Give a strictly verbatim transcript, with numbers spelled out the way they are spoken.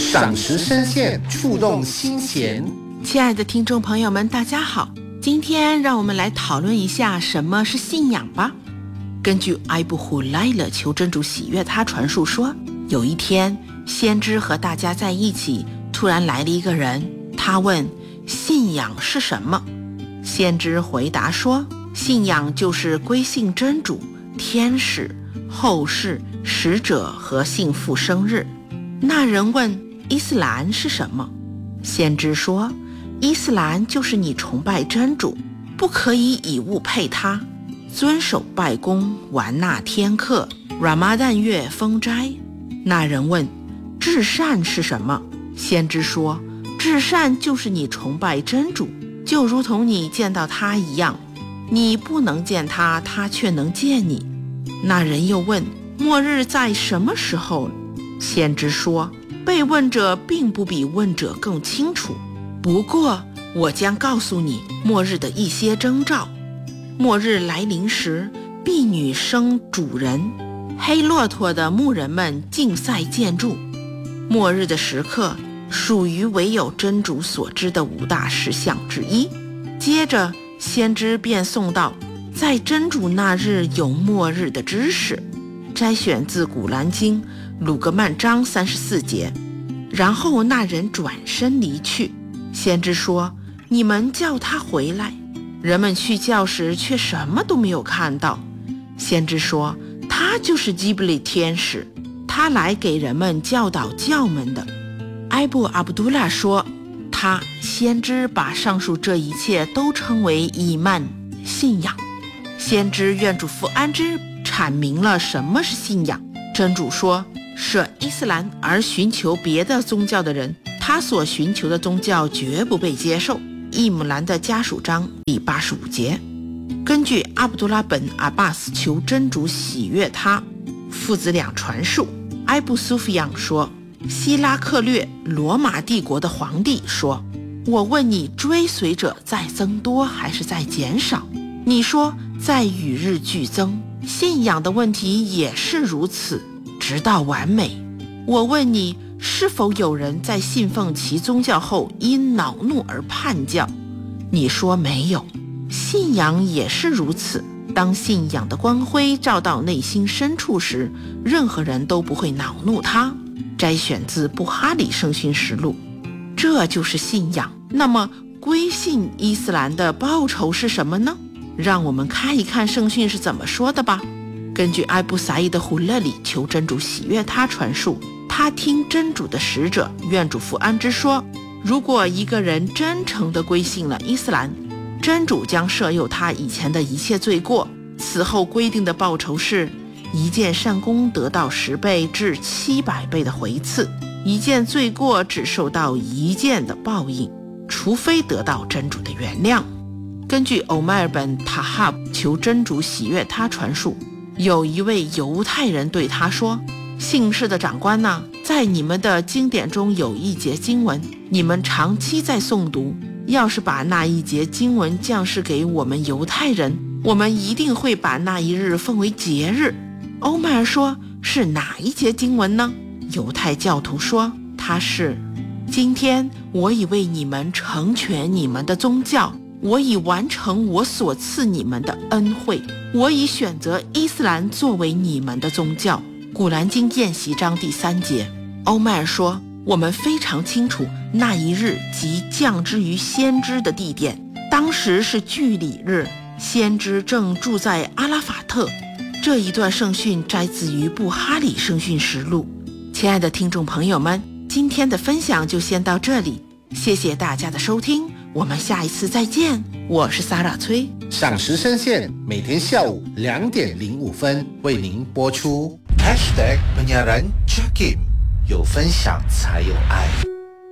赏识深陷，触动心弦。 亲爱的听众朋友们，大家好，今天让我们来讨论一下什么是信仰吧。根据艾布胡莱勒求真主喜悦他传述说，有一天先知和大家在一起，突然来了一个人，他问信仰是什么。先知回答说，信仰就是归信真主、天使、后世、使者和信父生日。那人问伊斯兰是什么？先知说，伊斯兰就是你崇拜真主，不可以以物配他，遵守拜功、完纳天课、Ramadan 月封斋。那人问至善是什么？先知说，至善就是你崇拜真主，就如同你见到他一样，你不能见他，他却能见你。那人又问末日在什么时候？先知说，被问者并不比问者更清楚，不过我将告诉你末日的一些征兆。末日来临时，婢女生主人，黑骆驼的牧人们竞赛建筑。末日的时刻属于唯有真主所知的五大事项之一。接着先知便诵道，在真主那日有末日的知识，摘选自古兰经鲁格曼章三十四节。然后那人转身离去。先知说，你们叫他回来。人们去叫时却什么都没有看到。先知说，他就是基布里天使，他来给人们教导教门的。埃布阿卜杜拉说，他先知把上述这一切都称为伊曼信仰。先知愿主福安之阐明了什么是信仰。真主说，舍伊斯兰而寻求别的宗教的人，他所寻求的宗教绝不被接受。易姆兰的家属章第八十五节。根据阿卜杜拉本阿巴斯求真主喜悦他父子俩传述，埃布苏菲扬说，希拉克略罗马帝国的皇帝说，我问你，追随者在增多还是在减少？你说在与日俱增。信仰的问题也是如此，直到完美。我问你，是否有人在信奉其宗教后因恼怒而叛教？你说没有。信仰也是如此，当信仰的光辉照到内心深处时，任何人都不会恼怒他。摘选自布哈里圣训实录。这就是信仰。那么归信伊斯兰的报酬是什么呢？让我们看一看圣训是怎么说的吧。根据埃布萨伊的胡勒里求真主喜悦他传述，他听真主的使者愿主福安之说，如果一个人真诚地归信了伊斯兰，真主将赦宥他以前的一切罪过。此后规定的报酬是一件善功得到十倍至七百倍的回赐，一件罪过只受到一件的报应，除非得到真主的原谅。根据欧迈尔本塔哈求真主喜悦他传述，有一位犹太人对他说，信士的长官呢，在你们的经典中有一节经文，你们长期在诵读，要是把那一节经文降示给我们犹太人，我们一定会把那一日奉为节日。欧迈尔说，是哪一节经文呢？犹太教徒说，他是，今天我已为你们成全你们的宗教，我已完成我所赐你们的恩惠，我已选择伊斯兰作为你们的宗教。古兰经宴席章第三节。欧迈尔说，我们非常清楚那一日即降之于先知的地点，当时是聚礼日，先知正住在阿拉法特。这一段圣训摘自于布哈里圣训实录。亲爱的听众朋友们，今天的分享就先到这里，谢谢大家的收听，我们下一次再见。我是萨拉崔。 赏识深陷每天下午两点零五分为您播出。 Hashtag Penyiaran Jakim， 有分享才有爱。